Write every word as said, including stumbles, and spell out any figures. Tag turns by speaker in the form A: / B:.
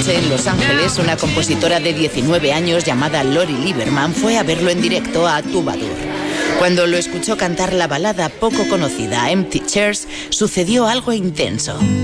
A: noche en Los Ángeles, una compositora de diecinueve años llamada Lori Lieberman fue a verlo en directo a Tuvalu. Cuando lo escuchó cantar la balada poco conocida Empty Chairs, sucedió algo intenso.